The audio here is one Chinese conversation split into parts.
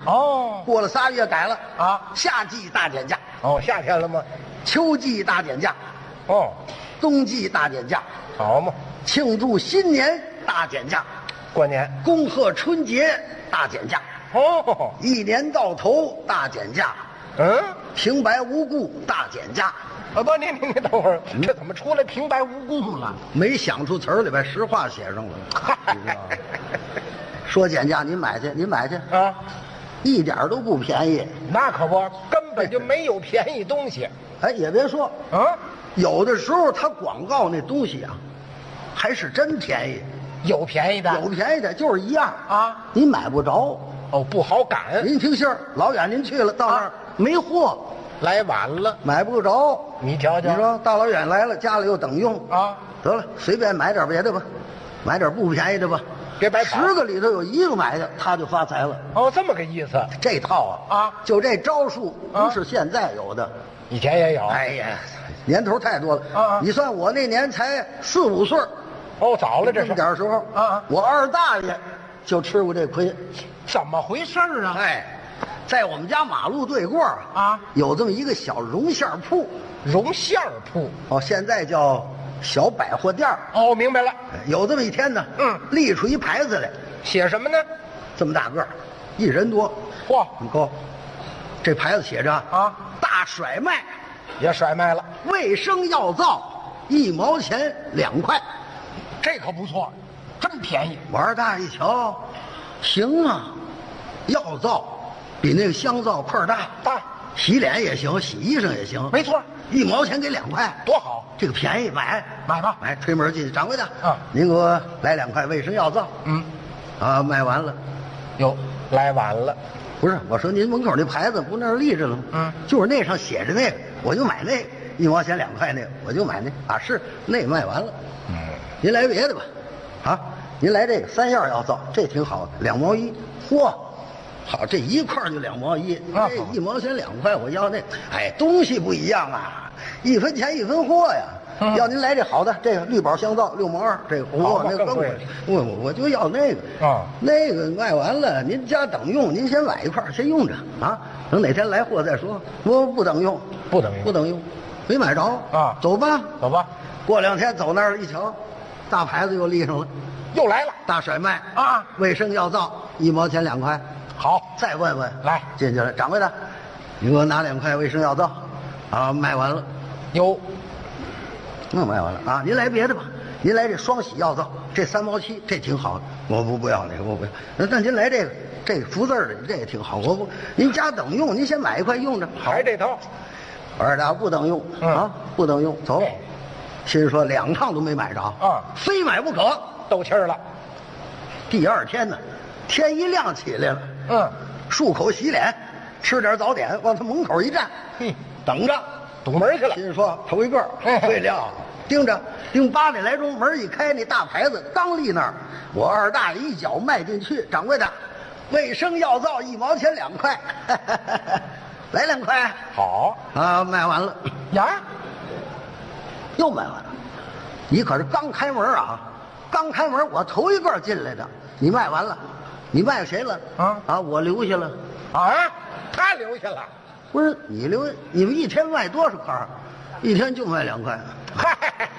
哦过了3月改了啊， 夏季大减价， 哦，夏天了吗？ 秋季大减价， 哦， 冬季大减价， 好嘛， 庆祝新年大减价， 过年。 恭贺春节大减价， 哦， 一年到头大减价， 嗯， 平白无故大减价。 不，您等会儿，这怎么出来平白无故了？ 没想出词儿来，把实话写上了。你知道吗说减价，您买去，您买去， 啊， 一点儿都不便宜。 那可不，根本就没有便宜东西。 哎，也别说， 啊， 有的时候他广告那东西啊，还是真便宜。 有便宜的， 有便宜的，就是一样啊， 您买不着。 哦，不好赶， 您听信儿，老远您去了，到那儿没货， 来晚了。 买不着。 你瞧瞧， 你说大老远来了，家里又等用啊， 得了，随便买点别的吧，买点不便宜的吧， 别白跑。 10个里头有1个买的，他就发财了。 哦，这么个意思。 这套啊就这招数不是现在有的， 以前也有。 哎呀，年头太多了。 啊你算我那年才4、5岁， 哦，早了这这是么点时候啊， 我二大爷就吃过这亏。 怎么回事啊？ 哎，在我们家马路对过啊， 有这么一个小绒线铺， 绒线铺。 哦，现在叫小百货店。 哦，明白了。 有这么一天呢，立出一牌子来， 写什么呢？ 这么大个儿，1人多， 嚯， 很高。这牌子写着啊， 大甩卖， 也甩卖了。 卫生药皂1毛钱2块， 这可不错，真便宜。 我二大一瞧，行啊，药皂比那个香皂块大， 大， 洗脸也行，洗衣裳也行， 没错 ，1毛钱给2块， 多好。 这个便宜，买吧。 买，推门进去，掌柜的啊， 您给我来2块卫生药皂。啊，卖完了。 哟，来晚了。 不是，我说您门口那牌子不那儿立着了吗？就是那上写着那个，我就买那个，1毛钱2块那个，我就买那啊，是那卖完了。您来别的吧，啊，您来这个3样药皂，这挺好的，2毛1，嚯，好，这一块就2毛1，这1毛钱2块，我要那，哎，东西不一样啊，1分钱1分货呀。要您来这好的，这个绿宝香皂6毛2，这个好那更贵，我就要那个啊， 那个卖完了，您家等用，您先买一块先用着啊，等哪天来货再说。不等用， 不等用， 不等用，没买着啊， 走吧， 走吧。 过2天走那儿一瞧，大牌子又立上了， 又来了， 大甩卖啊， 卫生药皂1毛钱2块。 好， 再问问， 来进去了，掌柜的，你给我拿2块卫生药皂，啊，卖完了。 有。 那卖完了啊！您来别的吧，您来这双喜药皂，这3毛7，这挺好的。我不要那个，我不要。那您来这个福字的，这也挺好。我不，您家等用，您先买一块用着。 还这套， 我二大不等用啊，不等用，走。心说2趟都没买着啊， 非买不可， 斗气儿了。 第2天呢，天一亮起来了，漱口洗脸，吃点早点，往他门口一站，等着。 堵门去了。 心说头一个最亮，盯着盯8点来钟，门一开，那大牌子刚立那儿，我二大爷一脚迈进去，掌柜的，卫生药皂1毛钱2块，来2块。 好啊，卖完了呀， 又卖完了。你可是刚开门啊，刚开门，我头一个进来的，你卖完了，你卖谁了？啊，我留下了。 啊，他留下了。 不是你留，你们一天卖多少块？一天就卖2块。 嗨，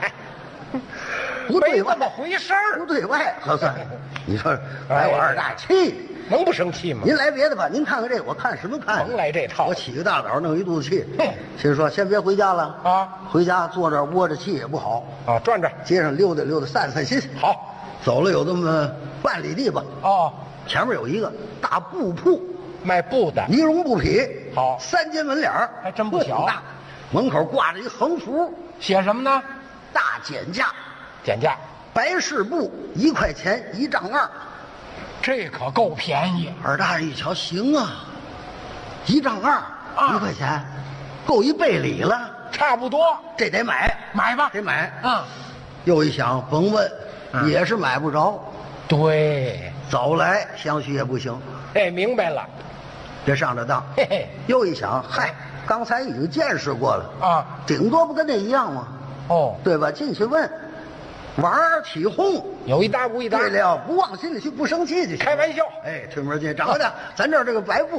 不对外， 这么回事儿， 不对外合算。你说把我二大气， 能不生气吗？ 您来别的吧，您看看这个，我看什么看？ 甭来这套。 我起个大早弄一肚子气，心说先别回家了啊， 回家坐这儿窝着气也不好啊，转转街上溜达溜达散散心。 好， 走了有这么半里地吧。 哦， 前面有一个大布铺。 卖布的， 呢绒布匹， 好 ，3间门脸还真不小。 大，门口挂着一横幅， 写什么呢？ 大减价， 减价， 白事布1块钱1丈2， 这可够便宜。 二大爷一瞧，行啊，1丈2，1块钱，够一倍里了， 差不多， 这得买， 买吧， 得买。又一想，甭问，也是买不着。 对， 早来相许也不行。 哎，明白了， 别上这当。 嘿嘿， 又一想，嗨，刚才已经见识过了啊， 顶多不跟那一样吗？ 哦， 对吧？进去问，玩儿起哄， 有一搭无一搭。 对了，不往心里去，不生气就行。 开玩笑。 哎，推门进，掌柜的，咱这儿这个白布